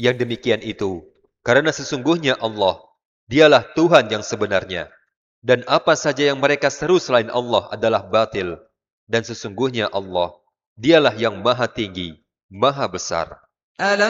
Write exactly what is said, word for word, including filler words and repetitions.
Yang demikian itu, karena sesungguhnya Allah, dialah Tuhan yang sebenarnya. Dan apa saja yang mereka seru selain Allah adalah batil. Dan sesungguhnya Allah, dialah yang maha tinggi, maha besar.